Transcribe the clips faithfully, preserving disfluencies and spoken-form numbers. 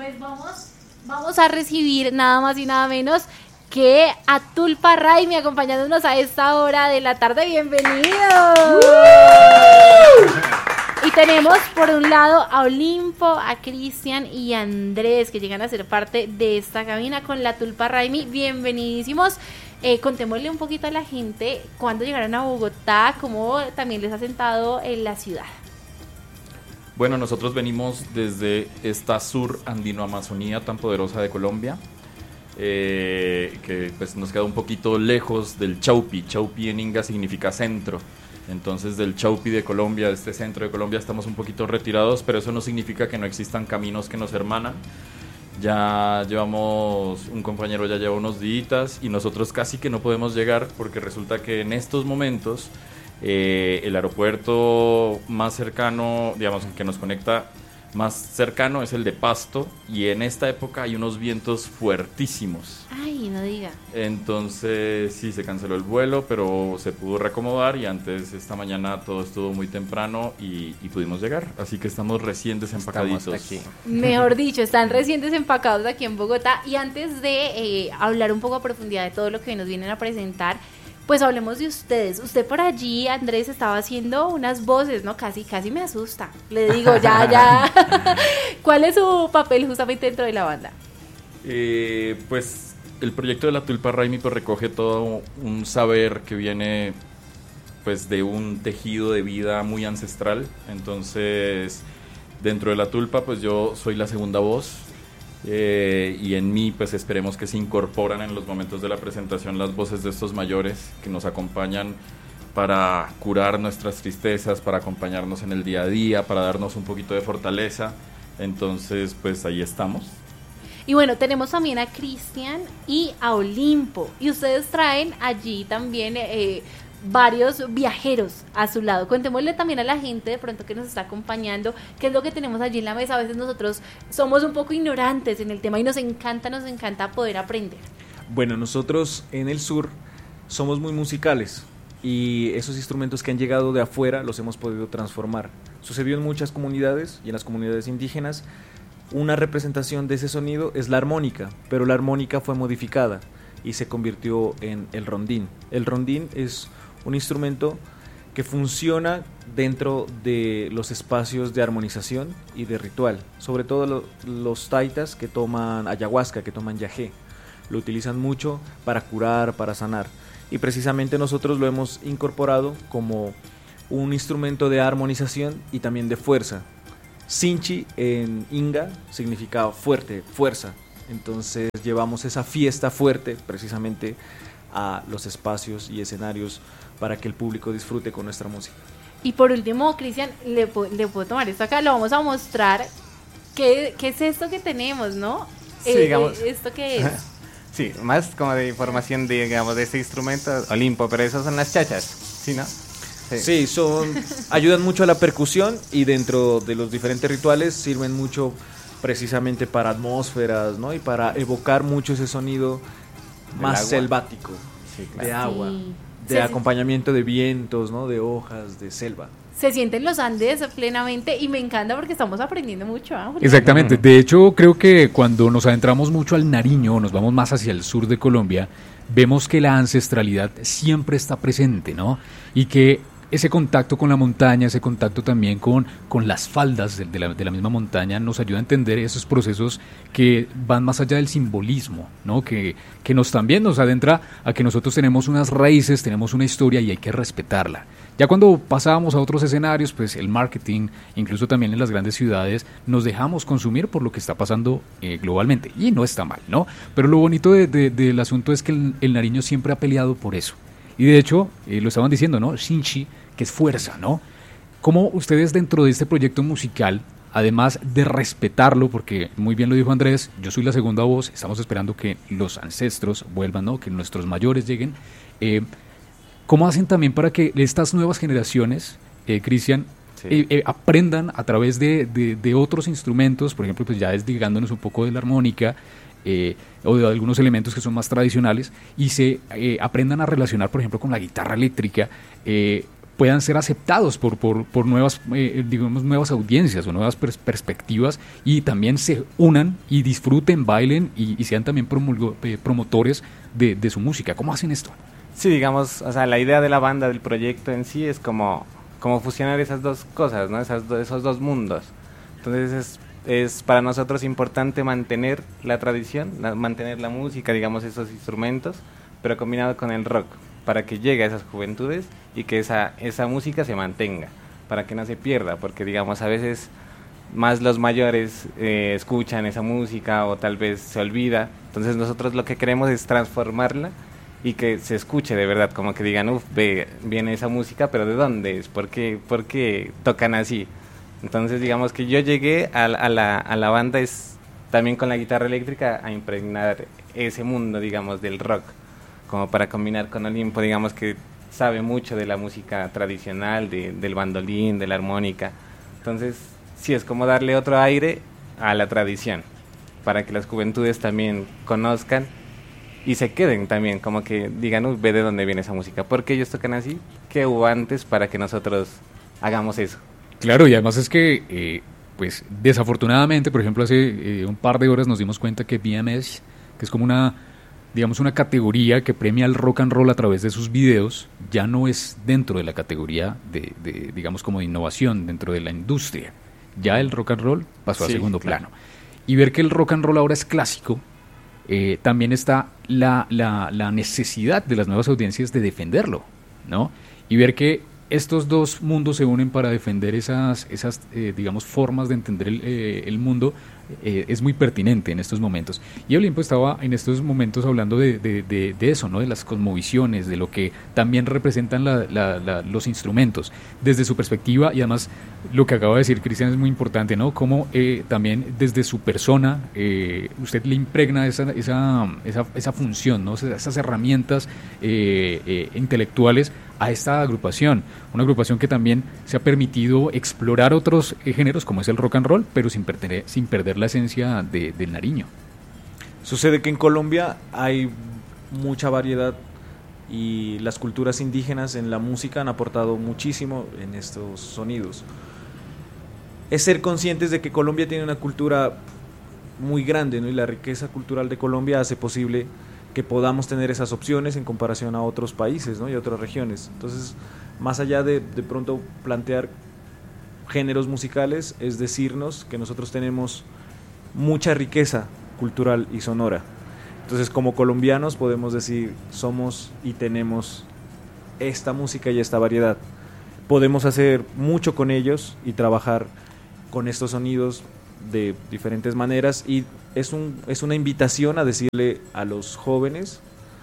pues vamos, vamos a recibir nada más y nada menos que a Tulpa Raimi acompañándonos a esta hora de la tarde. ¡Bienvenidos! Y tenemos por un lado a Olimpo, a Cristian y a Andrés, que llegan a ser parte de esta cabina con la Tulpa Raimi. Bienvenidísimos. Eh, contémosle un poquito a la gente cuándo llegaron a Bogotá, cómo también les ha sentado en la ciudad. Bueno, nosotros venimos desde esta sur andino-amazonía tan poderosa de Colombia, eh, que pues nos queda un poquito lejos del Chaupi. Chaupi en Inga significa centro. Entonces del Chaupi de Colombia, de este centro de Colombia, estamos un poquito retirados, pero eso no significa que no existan caminos que nos hermanan. Ya llevamos, un compañero ya lleva unos días y nosotros casi que no podemos llegar porque resulta que en estos momentos eh, el aeropuerto más cercano, digamos, que nos conecta más cercano es el de Pasto, y en esta época hay unos vientos fuertísimos. Ay, no diga. Entonces sí, se canceló el vuelo, pero se pudo reacomodar, y antes esta mañana todo estuvo muy temprano y, y pudimos llegar, así que estamos recién desempacaditos. Aquí. Mejor dicho, están recién desempacados aquí en Bogotá. Y antes de eh, hablar un poco a profundidad de todo lo que nos vienen a presentar, pues hablemos de ustedes. Usted por allí, Andrés, estaba haciendo unas voces, ¿no? Casi, casi me asusta. Le digo, ya, ya. ¿Cuál es su papel justamente dentro de la banda? Eh, pues el proyecto de la Tulpa Raimi pues recoge todo un saber que viene pues de un tejido de vida muy ancestral. Entonces, dentro de la Tulpa pues yo soy la segunda voz. Eh, y en mí pues esperemos que se incorporan en los momentos de la presentación las voces de estos mayores que nos acompañan para curar nuestras tristezas, para acompañarnos en el día a día, para darnos un poquito de fortaleza. Entonces pues ahí estamos. Y bueno, tenemos también a Cristian y a Olimpo, y ustedes traen allí también eh, varios viajeros a su lado. Contémosle también a la gente de pronto que nos está acompañando qué es lo que tenemos allí en la mesa. A veces nosotros somos un poco ignorantes en el tema y nos encanta, nos encanta poder aprender. Bueno, nosotros en el sur somos muy musicales y esos instrumentos que han llegado de afuera los hemos podido transformar. Sucedió en muchas comunidades y en las comunidades indígenas. Una representación de ese sonido es la armónica, pero la armónica fue modificada y se convirtió en el rondín. El rondín es un instrumento que funciona dentro de los espacios de armonización y de ritual, sobre todo lo, los taitas que toman ayahuasca, que toman yagé, lo utilizan mucho para curar, para sanar, y precisamente nosotros lo hemos incorporado como un instrumento de armonización y también de fuerza. Sinchi en Inga significa fuerte, fuerza, entonces llevamos esa fiesta fuerte precisamente a los espacios y escenarios para que el público disfrute con nuestra música. Y por último, Cristian, le, le puedo tomar esto acá, lo vamos a mostrar. ¿Qué, qué es esto que tenemos, no? Sí, eh, digamos. Eh, ¿Esto qué es? Sí, más como de información, de, digamos, de este instrumento, Olimpo, pero esas son las chachas, ¿sí, no? Sí, sí, son, ayudan mucho a la percusión y dentro de los diferentes rituales sirven mucho precisamente para atmósferas, ¿no? Y para evocar mucho ese sonido más agua. selvático, Sí, claro. de agua, Sí. de Se- acompañamiento de vientos, ¿no? De hojas, de selva. Se sienten los Andes plenamente y me encanta porque estamos aprendiendo mucho, ¿eh, Julián? Exactamente, de hecho creo que cuando nos adentramos mucho al Nariño, nos vamos más hacia el sur de Colombia, vemos que la ancestralidad siempre está presente, ¿no? Y que ese contacto con la montaña, ese contacto también con, con las faldas de, de, la, de la misma montaña nos ayuda a entender esos procesos que van más allá del simbolismo, ¿no? Que, que nos también nos adentra a que nosotros tenemos unas raíces, tenemos una historia y hay que respetarla. Ya cuando pasábamos a otros escenarios, pues el marketing, incluso también en las grandes ciudades, nos dejamos consumir por lo que está pasando eh, globalmente, y no está mal, ¿no? Pero lo bonito de, de, del asunto es que el, el Nariño siempre ha peleado por eso. Y de hecho, eh, lo estaban diciendo, ¿no? Shinchi, que es fuerza, ¿no? ¿Cómo ustedes dentro de este proyecto musical, además de respetarlo, porque muy bien lo dijo Andrés, yo soy la segunda voz, estamos esperando que los ancestros vuelvan, ¿no? Que nuestros mayores lleguen, eh, ¿cómo hacen también para que estas nuevas generaciones, eh, Cristian, sí. eh, eh, aprendan a través de, de, de otros instrumentos, por ejemplo, pues ya desligándonos un poco de la armónica, Eh, o de algunos elementos que son más tradicionales, y se eh, aprendan a relacionar, por ejemplo, con la guitarra eléctrica, eh, puedan ser aceptados por, por, por nuevas, eh, digamos, nuevas audiencias o nuevas pers- perspectivas y también se unan y disfruten, bailen y, y sean también promulgo, eh, promotores de, de su música. ¿Cómo hacen esto? Sí, digamos, o sea, la idea de la banda, del proyecto en sí es como, como fusionar esas dos cosas, ¿no? Esas do- esos dos mundos. Entonces es, es para nosotros importante mantener la tradición, la- mantener la música, digamos, esos instrumentos, pero combinado con el rock, para que llegue a esas juventudes y que esa, esa música se mantenga, para que no se pierda, porque digamos a veces más los mayores eh, escuchan esa música o tal vez se olvida, entonces nosotros lo que queremos es transformarla y que se escuche de verdad, como que digan, uff, ve, viene esa música, pero ¿de dónde es? ¿Por qué, por qué tocan así? Entonces digamos que yo llegué a, a, la, a la banda es también con la guitarra eléctrica a impregnar ese mundo, digamos, del rock, como para combinar con Olimpo, digamos que sabe mucho de la música tradicional, de, del bandolín, de la armónica. Entonces, sí, es como darle otro aire a la tradición, para que las juventudes también conozcan y se queden también, como que digan, uy, ve de dónde viene esa música, ¿por qué ellos tocan así? ¿Qué hubo antes para que nosotros hagamos eso? Claro, y además es que, eh, pues desafortunadamente, por ejemplo, hace eh, un par de horas nos dimos cuenta que B M S, que es como una, digamos, una categoría que premia el rock and roll a través de sus videos, ya no es dentro de la categoría de, de digamos, como de innovación dentro de la industria. Ya el rock and roll pasó Sí, a segundo claro. plano. Y ver que el rock and roll ahora es clásico, eh, también está la, la, la necesidad de las nuevas audiencias de defenderlo, ¿no? Y ver que estos dos mundos se unen para defender esas, esas eh, digamos, formas de entender el, eh, el mundo, eh, es muy pertinente en estos momentos. Y Olimpo estaba en estos momentos hablando de, de, de, de eso, ¿no? De las cosmovisiones, de lo que también representan la, la, la, los instrumentos, desde su perspectiva, y además lo que acaba de decir Cristian es muy importante, ¿no? Cómo eh, también desde su persona eh, usted le impregna esa, esa, esa, esa función, ¿no? Esas herramientas eh, eh, intelectuales a esta agrupación, una agrupación que también se ha permitido explorar otros eh, géneros como es el rock and roll, pero sin perder, sin perder la esencia de, del Nariño. Sucede que en Colombia hay mucha variedad y las culturas indígenas en la música han aportado muchísimo en estos sonidos. Es ser conscientes de que Colombia tiene una cultura muy grande, ¿no? Y la riqueza cultural de Colombia hace posible que podamos tener esas opciones en comparación a otros países, ¿no? Y a otras regiones. Entonces, más allá de de pronto plantear géneros musicales, es decirnos que nosotros tenemos mucha riqueza cultural y sonora. Entonces, como colombianos podemos decir, somos y tenemos esta música y esta variedad. Podemos hacer mucho con ellos y trabajar con estos sonidos de diferentes maneras, y es un es una invitación a decirle a los jóvenes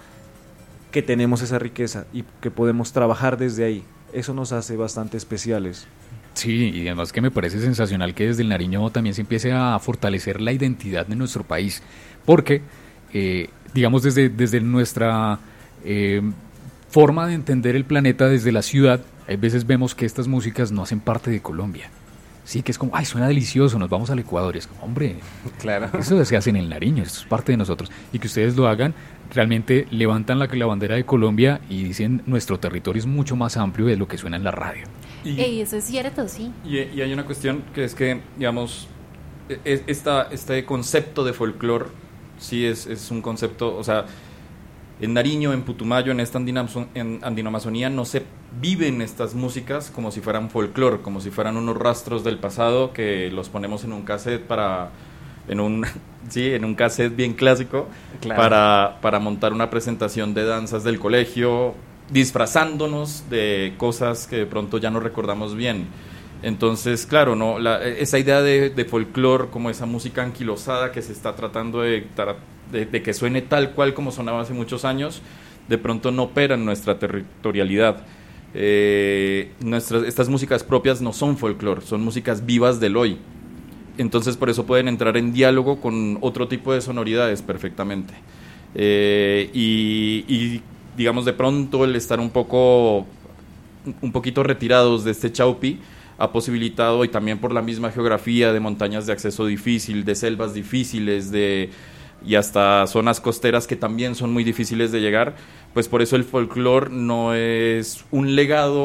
que tenemos esa riqueza y que podemos trabajar desde ahí. Eso nos hace bastante especiales. Sí, y además que me parece sensacional que desde el Nariño también se empiece a fortalecer la identidad de nuestro país, porque, eh, digamos, desde, desde nuestra eh, forma de entender el planeta desde la ciudad, a veces vemos que estas músicas no hacen parte de Colombia. Sí, que es como, ay, suena delicioso, nos vamos al Ecuador. Y es como, hombre, Claro. eso se hace en el Nariño, esto es parte de nosotros. Y que ustedes lo hagan, realmente levantan la, la bandera de Colombia y dicen, nuestro territorio es mucho más amplio de lo que suena en la radio. Y, Ey, eso es cierto, sí. y, y hay una cuestión que es que, digamos, es- esta, este concepto de folclore, sí es, es un concepto, o sea, en Nariño, en Putumayo, en esta andinamazo- en andinoamazonía, no se viven estas músicas como si fueran folclore, como si fueran unos rastros del pasado que los ponemos en un cassette para, en un, sí, en un cassette bien clásico, Claro. para, para montar una presentación de danzas del colegio, disfrazándonos de cosas que de pronto ya no recordamos bien. Entonces, claro, no, la, esa idea de, de folclore, como esa música anquilosada que se está tratando de, de, de que suene tal cual como sonaba hace muchos años, de pronto no opera en nuestra territorialidad. Eh, nuestras, estas músicas propias no son folclore, son músicas vivas del hoy. Entonces, por eso pueden entrar en diálogo con otro tipo de sonoridades perfectamente. Eh, y, y, digamos, de pronto el estar un poco, un poquito retirados de este Chaupi ha posibilitado, y también por la misma geografía de montañas de acceso difícil, de selvas difíciles, de y hasta zonas costeras que también son muy difíciles de llegar, pues por eso el folclore no es un legado,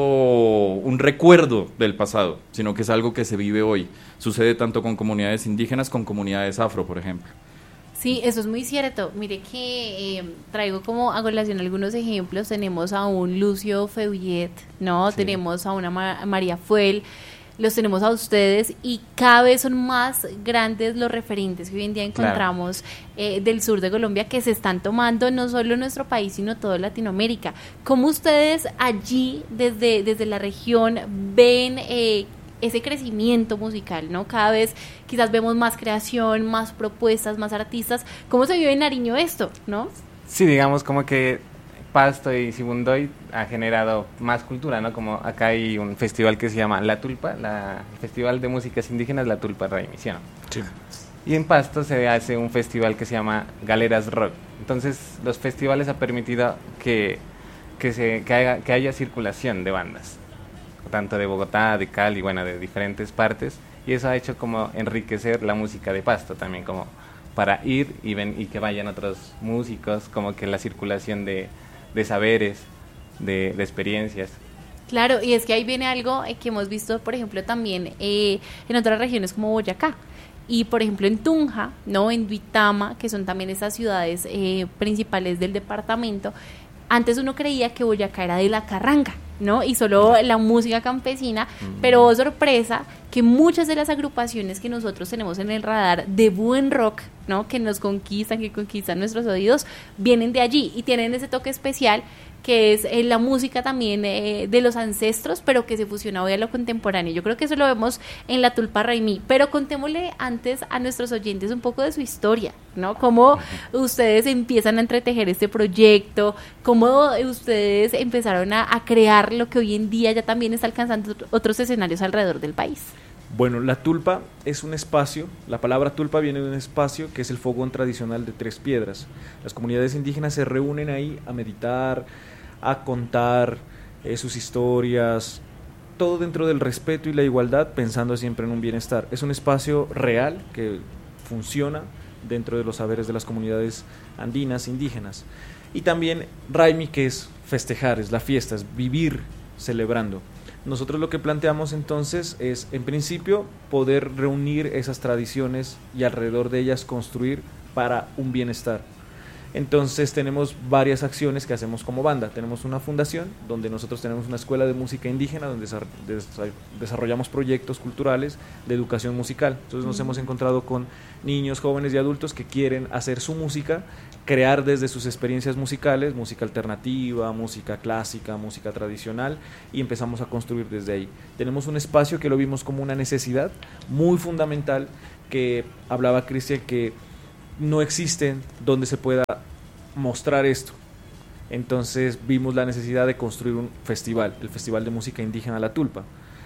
un recuerdo del pasado, sino que es algo que se vive hoy. Sucede tanto con comunidades indígenas como con comunidades afro, por ejemplo. Sí, eso es muy cierto. Mire que eh, traigo como a colación algunos ejemplos. Tenemos a un Lucio Feuillet, ¿no? Sí. Tenemos a una Ma- María Fuel, los tenemos a ustedes y cada vez son más grandes los referentes que hoy en día encontramos claro. eh, del sur de Colombia que se están tomando no solo en nuestro país, sino toda Latinoamérica. ¿Cómo ustedes allí, desde, desde la región, ven eh, ese crecimiento musical, ¿no? Cada vez quizás vemos más creación, más propuestas, más artistas. ¿Cómo se vive en Nariño esto, no? Sí, digamos como que Pasto y Sibundoy ha generado más cultura, ¿no? Como acá hay un festival que se llama La Tulpa, la, el Festival de Músicas Indígenas La Tulpa Reimisión. Sí. Y en Pasto se hace un festival que se llama Galeras Rock. Entonces, los festivales han permitido que, que, se, que, haya, que haya circulación de bandas, tanto de Bogotá, de Cali, bueno, de diferentes partes, y eso ha hecho como enriquecer la música de Pasto también, como para ir y, ven, y que vayan otros músicos, como que la circulación de, de saberes, de, de experiencias. Claro, y es que ahí viene algo que hemos visto, por ejemplo, también eh, en otras regiones como Boyacá, y por ejemplo en Tunja, ¿no? En Duitama, que son también esas ciudades eh, principales del departamento. Antes uno creía que Boyacá era de la carranga, ¿no? Y solo la música campesina, mm. pero oh, sorpresa, que muchas de las agrupaciones que nosotros tenemos en el radar de buen rock, ¿no? Que nos conquistan, que conquistan nuestros oídos, vienen de allí y tienen ese toque especial que es eh, la música también eh, de los ancestros, pero que se fusiona hoy a lo contemporáneo. Yo creo que eso lo vemos en La Tulpa Raimí, pero contémosle antes a nuestros oyentes un poco de su historia, ¿no? Cómo uh-huh. ustedes empiezan a entretejer este proyecto, cómo ustedes empezaron a, a crear lo que hoy en día ya también está alcanzando otros escenarios alrededor del país. Bueno, La Tulpa es un espacio, la palabra tulpa viene de un espacio que es el fogón tradicional de Tres Piedras. Las comunidades indígenas se reúnen ahí a meditar, a contar eh, sus historias, todo dentro del respeto y la igualdad, pensando siempre en un bienestar. Es un espacio real que funciona dentro de los saberes de las comunidades andinas, indígenas. Y también Raimi, que es festejar, es la fiesta, es vivir celebrando. Nosotros lo que planteamos entonces es, en principio, poder reunir esas tradiciones y alrededor de ellas construir para un bienestar. Entonces tenemos varias acciones que hacemos como banda. Tenemos una fundación donde nosotros tenemos una escuela de música indígena donde desarrollamos proyectos culturales de educación musical. Entonces nos hemos encontrado con niños, jóvenes y adultos que quieren hacer su música, crear desde sus experiencias musicales, música alternativa, música clásica, música tradicional, y empezamos a construir desde ahí. Tenemos un espacio que lo vimos como una necesidad muy fundamental, que hablaba Cristian, que no existen donde se pueda mostrar esto. Entonces vimos la necesidad de construir un festival, el Festival de Música Indígena La Tulpa.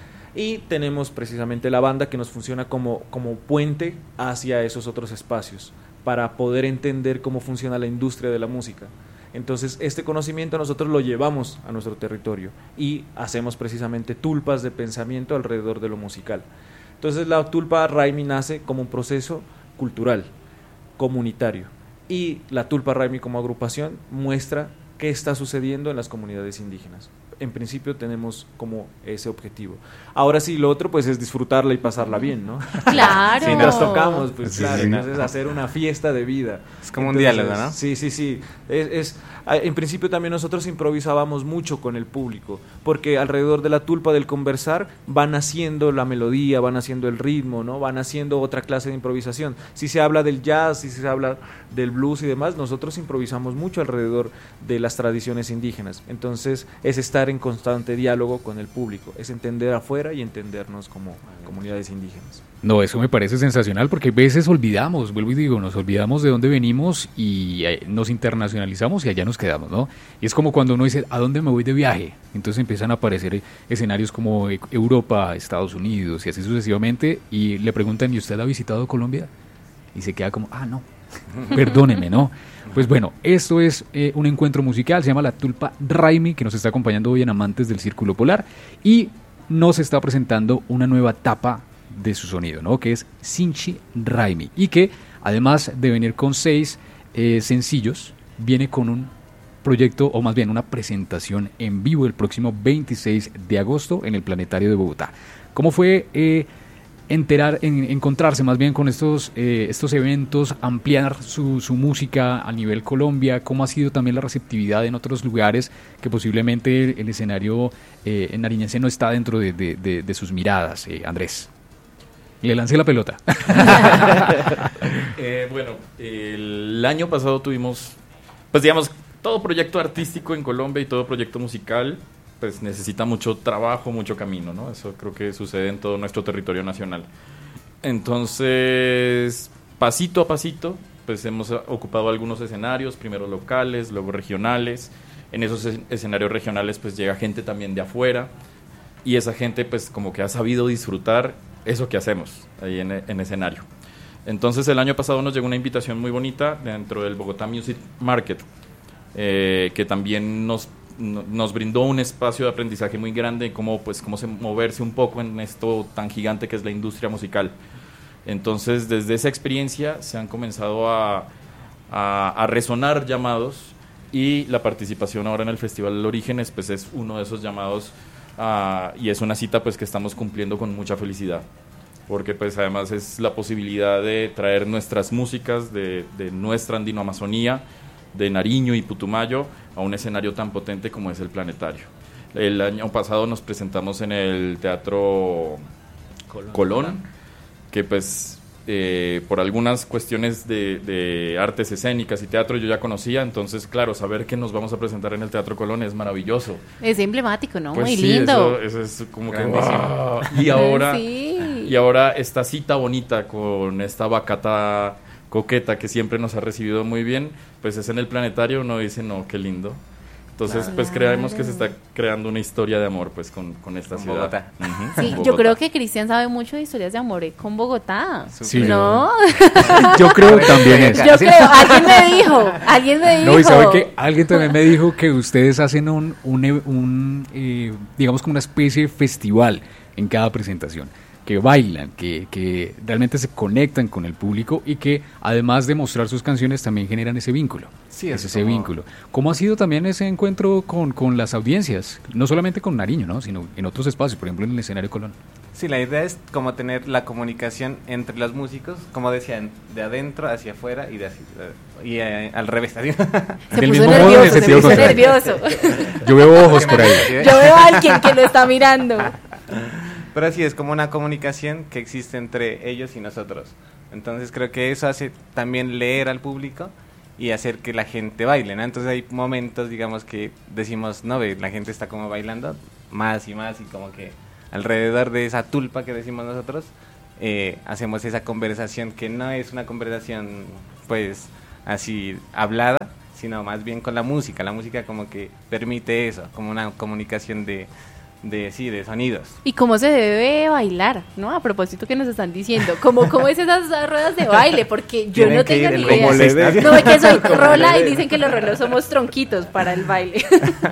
Y tenemos precisamente la banda que nos funciona como, como puente hacia esos otros espacios, para poder entender cómo funciona la industria de la música. Entonces este conocimiento nosotros lo llevamos a nuestro territorio y hacemos precisamente tulpas de pensamiento alrededor de lo musical. Entonces la Tulpa Raimi nace como un proceso cultural, comunitario, y la Tulpa Raimi como agrupación muestra qué está sucediendo en las comunidades indígenas. En principio tenemos como ese objetivo. Ahora sí, lo otro pues es disfrutarla y pasarla bien, ¿no? Claro. Si nos tocamos, pues sí, claro, sí, entonces hacer una fiesta de vida. Es como entonces, un diálogo, ¿no? Sí, sí, sí. Es, es, en principio también nosotros improvisábamos mucho con el público, porque alrededor de la tulpa del conversar van haciendo la melodía, van haciendo el ritmo, ¿no? Van haciendo otra clase de improvisación. Si se habla del jazz, si se habla del blues y demás, nosotros improvisamos mucho alrededor de las tradiciones indígenas. Entonces es estar en constante diálogo con el público, es entender afuera y entendernos como comunidades indígenas. No, eso me parece sensacional, porque a veces olvidamos, vuelvo y digo, nos olvidamos de dónde venimos y eh, nos internacionalizamos y allá nos quedamos, ¿no? Y es como cuando uno dice, ¿a dónde me voy de viaje? Entonces empiezan a aparecer escenarios como Europa, Estados Unidos y así sucesivamente, y le preguntan, ¿y usted ha visitado Colombia? Y se queda como, ah, no, perdóneme, ¿no? Pues bueno, esto es eh, un encuentro musical, se llama La Tulpa Raimi, que nos está acompañando hoy en Amantes del Círculo Polar, y nos está presentando una nueva etapa de su sonido, ¿no? Que es Sinchi Raimi, y que además de venir con seis eh, sencillos, viene con un proyecto, o más bien una presentación en vivo el próximo veintiséis de agosto en el Planetario de Bogotá. ¿Cómo fue eh, enterar, en, encontrarse más bien con estos, eh, estos eventos, ampliar su, su música a nivel Colombia? ¿Cómo ha sido también la receptividad en otros lugares que posiblemente el, el escenario eh, nariñense no está dentro de, de, de, de sus miradas? Eh, Andrés, le lancé la pelota. eh, bueno, el año pasado tuvimos, pues digamos, todo proyecto artístico en Colombia y todo proyecto musical pues necesita mucho trabajo, mucho camino, ¿no? Eso creo que sucede en todo nuestro territorio nacional. Entonces, pasito a pasito, pues hemos ocupado algunos escenarios, primero locales, luego regionales. En esos escenarios regionales pues llega gente también de afuera y esa gente pues como que ha sabido disfrutar eso que hacemos ahí en, en escenario. Entonces el año pasado nos llegó una invitación muy bonita dentro del Bogotá Music Market, eh, que también nos nos brindó un espacio de aprendizaje muy grande, cómo pues cómo se moverse un poco en esto tan gigante que es la industria musical. Entonces desde esa experiencia se han comenzado a, a, a resonar llamados y la participación ahora en el Festival Orígenes pues es uno de esos llamados, uh, y es una cita pues que estamos cumpliendo con mucha felicidad, porque pues además es la posibilidad de traer nuestras músicas de, de nuestra andino-amazonía, de Nariño y Putumayo, a un escenario tan potente como es el Planetario. El año pasado nos presentamos en el Teatro Colón, Colón que pues eh, por algunas cuestiones de, de artes escénicas y teatro yo ya conocía, entonces claro, saber que nos vamos a presentar en el Teatro Colón es maravilloso. Es emblemático, ¿no? Pues muy sí, lindo. Eso, eso es como que wow. Y ahora, sí. y ahora esta cita bonita con esta bacata coqueta que siempre nos ha recibido muy bien, pues es en el Planetario, uno dice, no, qué lindo. Entonces, claro. pues creemos que se está creando una historia de amor pues con, con esta con ciudad. Bogotá. Uh-huh, sí, Bogotá. Yo creo que Cristian sabe mucho de historias de amor con Bogotá. Sí, ¿no? Yo creo también eso. Yo creo, alguien me dijo, alguien me dijo. No, y sabe que alguien también me dijo que ustedes hacen un, un, un eh, digamos como una especie de festival en cada presentación, que bailan, que, que realmente se conectan con el público y que además de mostrar sus canciones también generan ese vínculo. Sí, es ese como... vínculo. ¿Cómo ha sido también ese encuentro con, con las audiencias? No solamente con Nariño, ¿no? Sino en otros espacios, por ejemplo en el escenario Colón. Sí, la idea es como tener la comunicación entre los músicos, como decían, de adentro hacia afuera y de hacia, y eh, al revés. Se Del puso mismo nervioso, modo, en el se sentido puso contrario. nervioso. Yo veo ojos por ahí. Yo veo a alguien que lo está mirando. Pero sí, es como una comunicación que existe entre ellos y nosotros. Entonces creo que eso hace también leer al público y hacer que la gente baile, ¿no? Entonces hay momentos, digamos, que decimos, no, ve, la gente está como bailando más y más y como que alrededor de esa tulpa que decimos nosotros, eh, hacemos esa conversación que no es una conversación, pues, así hablada, sino más bien con la música. La música como que permite eso, como una comunicación de... de sí, de sonidos. ¿Y cómo se debe bailar, no? A propósito que nos están diciendo, ¿cómo, cómo es esas ruedas de baile? Porque yo no tengo ni idea. No, es que soy rola y dicen que los rolos somos tronquitos para el baile.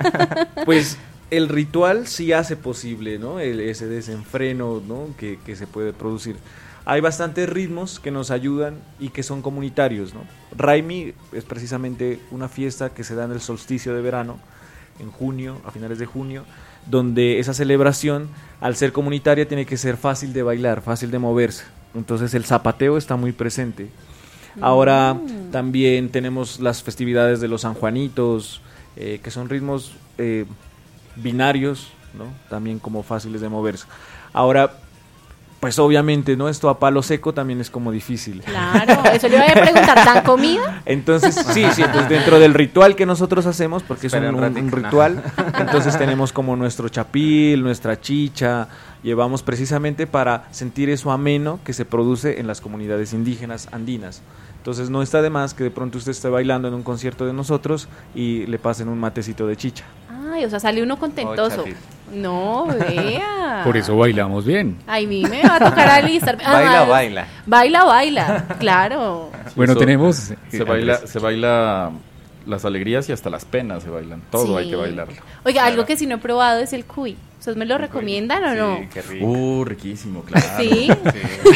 Pues el ritual sí hace posible, ¿no? El, ese desenfreno, ¿no? Que, que se puede producir. Hay bastantes ritmos que nos ayudan y que son comunitarios, ¿no? Raimi es precisamente una fiesta que se da en el solsticio de verano, en junio, a finales de junio, donde esa celebración, al ser comunitaria, tiene que ser fácil de bailar, fácil de moverse. Entonces el zapateo está muy presente. Ahora mm. también tenemos las festividades de los sanjuanitos, eh, que son ritmos eh, binarios, ¿no? También como fáciles de moverse. Ahora, pues obviamente, ¿no? Esto a palo seco también es como difícil. Claro, eso le iba a preguntar, ¿dan comida? Entonces, sí, sí, entonces dentro del ritual que nosotros hacemos, porque es un, un, un ritual, entonces tenemos como nuestro chapil, nuestra chicha, llevamos precisamente para sentir eso ameno que se produce en las comunidades indígenas andinas. Entonces no está de más que de pronto usted esté bailando en un concierto de nosotros y le pasen un matecito de chicha. Ay, o sea, sale uno contentoso. Oh, no, vea. Por eso bailamos bien. Ay, a mí me va a tocar alistar. Baila, baila. Baila, baila, claro. Bueno, Eso, tenemos... Se baila, se baila las alegrías y hasta las penas se bailan. Todo sí. Hay que bailarlo. Oiga, claro. Algo que sí no he probado es el cuy. ¿Ustedes me lo recomiendan o no? Sí, qué rico. Uh, riquísimo, claro. ¿Sí? Sí.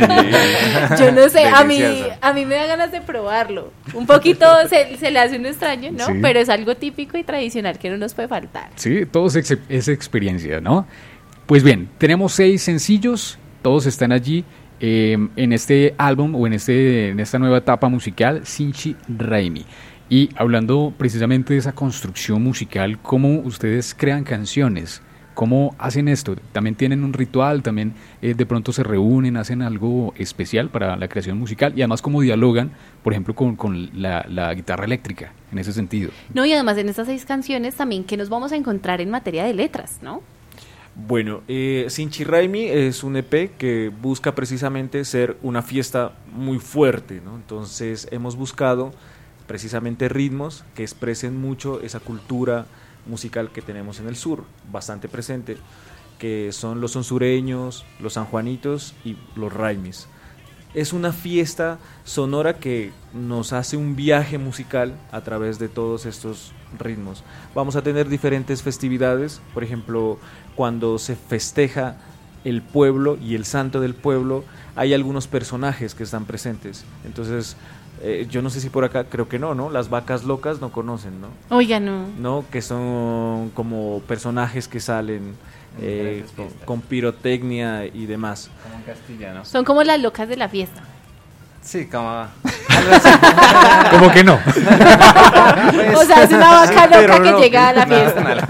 Yo no sé, a mí, Delicioso. a mí me da ganas de probarlo. Un poquito se, se le hace un extraño, ¿no? Sí. Pero es algo típico y tradicional que no nos puede faltar. Sí, todo es, ex- es experiencia, ¿no? Pues bien, tenemos seis sencillos, todos están allí eh, en este álbum o en, este, en esta nueva etapa musical, Sinchi Raimi. Y hablando precisamente de esa construcción musical, ¿cómo ustedes crean canciones? ¿Cómo hacen esto? ¿También tienen un ritual? ¿También eh, de pronto se reúnen, hacen algo especial para la creación musical? Y además, ¿cómo dialogan, por ejemplo, con, con la, la guitarra eléctrica en ese sentido? No, y además en estas seis canciones también, ¿qué nos vamos a encontrar en materia de letras, no? Bueno, eh, Sinchi Raimi es un E P que busca precisamente ser una fiesta muy fuerte, ¿no? Entonces hemos buscado precisamente ritmos que expresen mucho esa cultura musical que tenemos en el sur, bastante presente, que son los sonsureños, los sanjuanitos y los raimis. Es una fiesta sonora que nos hace un viaje musical a través de todos estos ritmos. Vamos a tener diferentes festividades, por ejemplo, cuando se festeja el pueblo y el santo del pueblo, hay algunos personajes que están presentes. Entonces, eh, yo no sé si por acá, creo que no, ¿no? Las vacas locas no conocen, ¿no? Oiga, no. ¿No? Que son como personajes que salen eh, con, con pirotecnia y demás. Como en Castilla, ¿no? Son como las locas de la fiesta. Sí, como... ¿Cómo que no? O sea, es una vaca Sí, pero loca que no. llega a la No, fiesta. una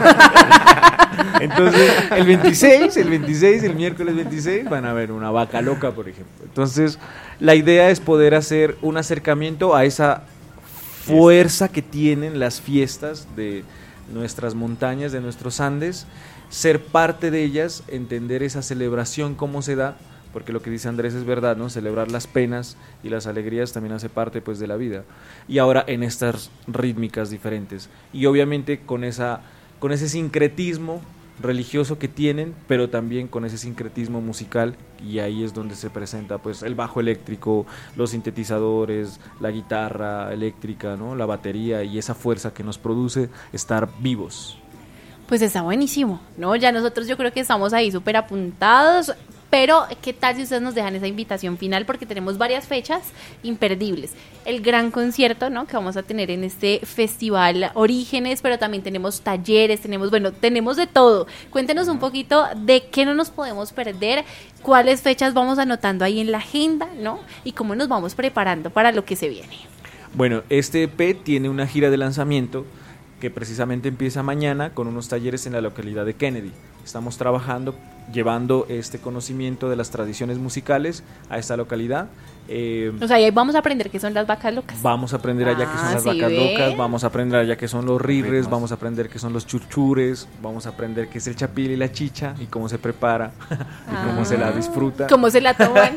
loca. Entonces, el veintiséis, el veintiséis, el miércoles veintiséis van a ver una vaca loca, por ejemplo. Entonces, la idea es poder hacer un acercamiento a esa fuerza que tienen las fiestas de nuestras montañas, de nuestros Andes, ser parte de ellas, entender esa celebración, cómo se da, porque lo que dice Andrés es verdad, ¿no? Celebrar las penas y las alegrías también hace parte, pues, de la vida. Y ahora en estas rítmicas diferentes. Y obviamente con esa con ese sincretismo religioso que tienen, pero también con ese sincretismo musical, y ahí es donde se presenta, pues, el bajo eléctrico, los sintetizadores, la guitarra eléctrica, ¿no? La batería y esa fuerza que nos produce estar vivos. Pues está buenísimo, ¿no? Ya nosotros yo creo que estamos ahí súper apuntados, pero ¿qué tal si ustedes nos dejan esa invitación final? Porque tenemos varias fechas imperdibles. El gran concierto, ¿no? Que vamos a tener en este festival Orígenes, pero también tenemos talleres, tenemos, bueno, tenemos de todo. Cuéntenos un poquito de qué no nos podemos perder, cuáles fechas vamos anotando ahí en la agenda, ¿no? Y cómo nos vamos preparando para lo que se viene. Bueno, este E P tiene una gira de lanzamiento que precisamente empieza mañana con unos talleres en la localidad de Kennedy. Estamos trabajando, llevando este conocimiento de las tradiciones musicales a esta localidad. Eh, O sea, ahí vamos a aprender qué son las vacas locas. Vamos a aprender allá qué son Ah, las ¿sí vacas ve? locas, vamos a aprender allá qué son los rirres, Ritmos. vamos a aprender qué son los churchures, vamos a aprender qué es el chapil y la chicha y cómo se prepara y cómo se la disfruta. ¿Cómo se la toman?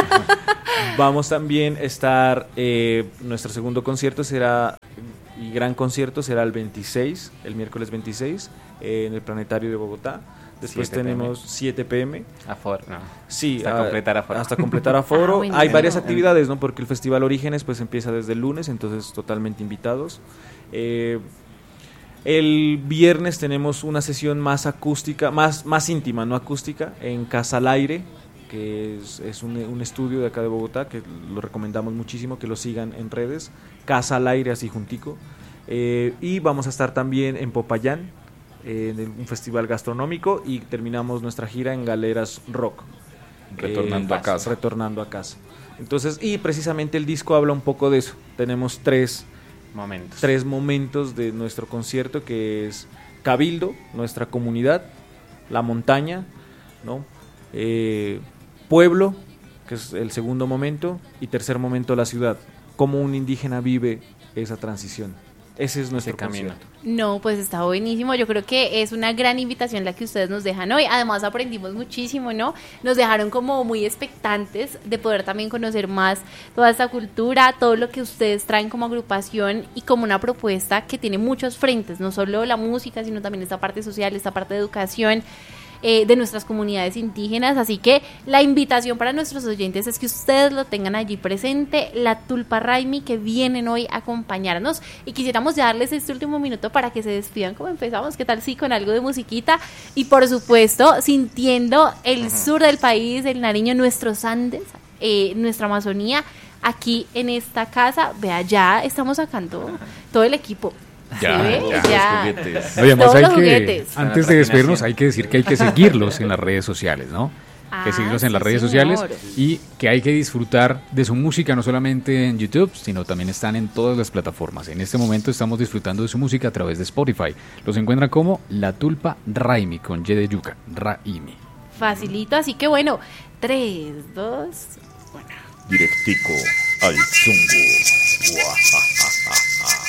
Vamos también a estar, eh, nuestro segundo concierto será, y gran concierto será el veintiséis, el miércoles veintiséis, eh, en el Planetario de Bogotá. Después siete tenemos siete pe eme. Aforo, no. Sí, Hasta ah, completar aforo. Hasta completar aforo. Ah, bueno. Hay varias Bueno. actividades, ¿no? Porque el Festival Orígenes pues empieza desde el lunes, entonces totalmente invitados. Eh, el viernes tenemos una sesión más acústica, más, más íntima, no acústica, en Casa al Aire, que es, es un, un estudio de acá de Bogotá, que lo recomendamos muchísimo, que lo sigan en redes. Casa al Aire, así juntico. Eh, y vamos a estar también en Popayán, en el- un festival gastronómico, y terminamos nuestra gira en Galeras Rock. Retornando Eh, a casa. Retornando a casa. Entonces, y precisamente el disco habla un poco de eso. Tenemos tres, Momentos. tres momentos de nuestro concierto, que es Cabildo, nuestra comunidad, la montaña, ¿no? Eh, pueblo, que es el segundo momento, y tercer momento la ciudad. Cómo un indígena vive esa transición. Ese es nuestro Ese camino. concierto. No, pues está buenísimo. Yo creo que es una gran invitación la que ustedes nos dejan hoy. Además aprendimos muchísimo, ¿no? Nos dejaron como muy expectantes de poder también conocer más toda esta cultura, todo lo que ustedes traen como agrupación y como una propuesta que tiene muchos frentes, no solo la música, sino también esta parte social, esta parte de educación. eh, de nuestras comunidades indígenas, así que la invitación para nuestros oyentes es que ustedes lo tengan allí presente, la Tulpa Raimi, que vienen hoy a acompañarnos, y quisiéramos ya darles este último minuto para que se despidan como empezamos, ¿qué tal si con algo de musiquita? Y por supuesto, sintiendo el sur del país, el Nariño, nuestros Andes, eh, nuestra Amazonía, aquí en esta casa. Vea, ya estamos sacando todo el equipo. Ya, ¿Sí ve? ya, ya. los juguetes. No, y además Todos hay los que, juguetes. antes de despedirnos, hay que decir que hay que seguirlos en las redes sociales, ¿no? Que Ah, seguirlos en las sí, redes señor. sociales y que hay que disfrutar de su música no solamente en YouTube, sino también están en todas las plataformas. En este momento estamos disfrutando de su música a través de Spotify. Los encuentran como La Tulpa Raimi, con Y de yuca, Raimi. Facilito, así que bueno, tres, dos, bueno. Directico al chungo. Guajajaja.